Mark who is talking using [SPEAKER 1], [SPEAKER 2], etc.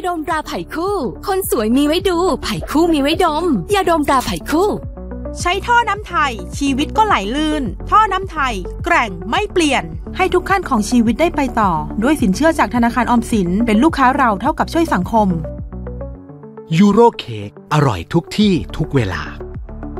[SPEAKER 1] าดมตราไผ่คู่คนสวยมีไว้ดูไผ่คู่มีไว้ดมยาดมตราไผ่คู่
[SPEAKER 2] ใช้ท่อน้ำไทยชีวิตก็ไหลลื่นท่อน้ำไทยแกร่งไม่เปลี่ยนให้ทุกขั้นของชีวิตได้ไปต่อด้วยสินเชื่อจากธนาคารออมสินเป็นลูกค้าเราเท่ากับช่วยสังคม
[SPEAKER 3] ยูโรเค้กอร่อยทุกที่ทุกเวลา